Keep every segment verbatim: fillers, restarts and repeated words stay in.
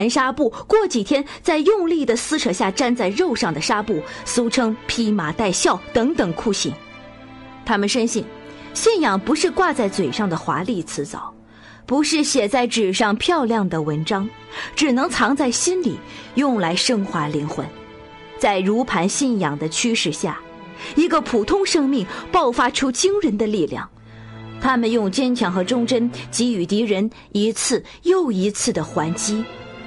纱布，过几天在用力的撕扯下粘在肉上的纱布，俗称披麻戴孝等等酷刑。他们深信，信仰不是挂在嘴上的华丽辞藻，不是写在纸上漂亮的文章，只能藏在心里，用来升华灵魂。在如磐信仰的驱使下，一个普通生命爆发出惊人的力量。他们用坚强和忠贞给予敌人一次又一次的还击。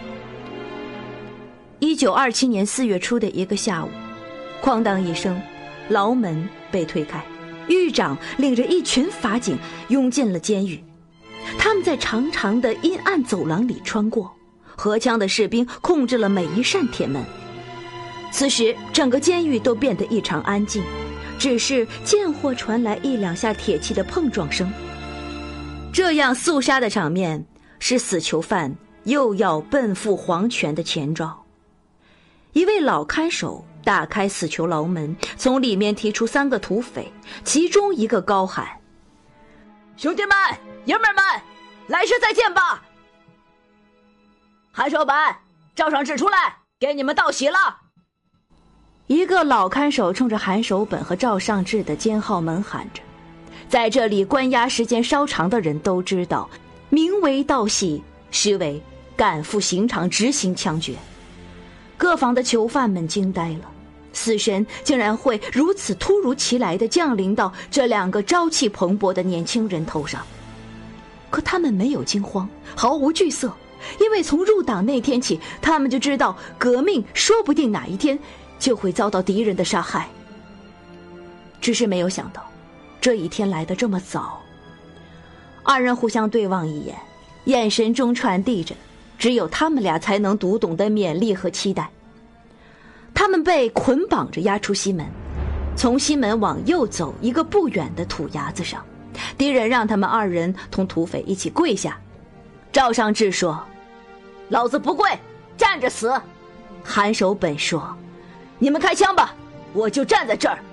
一九二七年四月初的一个下午，哐当一声，牢门被推开，狱长领着一群法警涌进了监狱。他们在长长的阴暗走廊里穿过，荷枪的士兵控制了每一扇铁门。此时整个监狱都变得异常安静，只是间或传来一两下铁器的碰撞声。这样肃杀的场面是死囚犯又要奔赴黄泉的前兆。一位老看守打开死囚牢门，从里面提出三个土匪，其中一个高喊：兄弟们，爷们们，来世再见吧！韩守本，赵尚志出来，给你们道喜了。一个老看守冲着韩守本和赵尚志的监号门喊着。在这里关押时间稍长的人都知道，名为道喜，实为赶赴刑场执行枪决。各房的囚犯们惊呆了，死神竟然会如此突如其来地降临到这两个朝气蓬勃的年轻人头上。可他们没有惊慌，毫无惧色，因为从入党那天起，他们就知道革命说不定哪一天就会遭到敌人的杀害。只是没有想到这一天来得这么早。二人互相对望一眼，眼神中传递着只有他们俩才能读懂的勉励和期待。他们被捆绑着押出西门，从西门往右走一个不远的土崖子上，敌人让他们二人同土匪一起跪下。赵尚志说：老子不跪，站着死。韩守本说：你们开枪吧，我就站在这儿。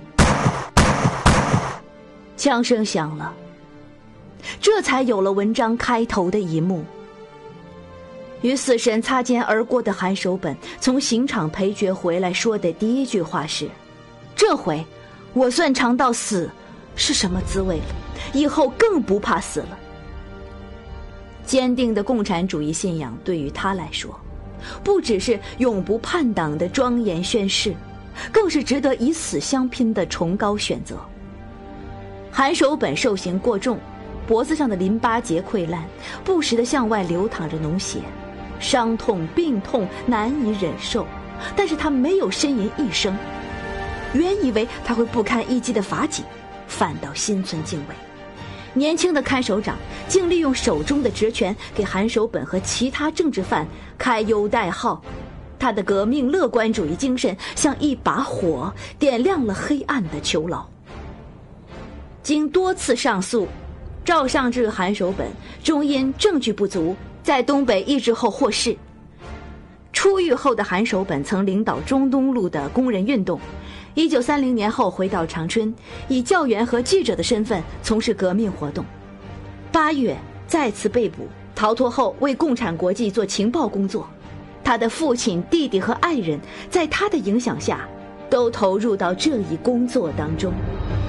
枪声响了，这才有了文章开头的一幕。与死神擦肩而过的韩守本从刑场陪决回来说的第一句话是：这回我算尝到死是什么滋味了，以后更不怕死了。坚定的共产主义信仰对于他来说，不只是永不叛党的庄严宣誓，更是值得以死相拼的崇高选择。韩守本受刑过重，脖子上的淋巴结溃烂，不时地向外流淌着脓血，伤痛病痛难以忍受，但是他没有呻吟一声。原以为他会不堪一击的法警，反倒心存敬畏。年轻的看守长竟利用手中的职权给韩守本和其他政治犯开优待号，他的革命乐观主义精神像一把火，点亮了黑暗的囚牢。经多次上诉，赵尚志、韩守本终因证据不足，在东北抑制后获释。出狱后的韩守本曾领导中东路的工人运动，一九三零年后回到长春，以教员和记者的身份从事革命活动。八月再次被捕，逃脱后为共产国际做情报工作。他的父亲、弟弟和爱人在他的影响下，都投入到这一工作当中。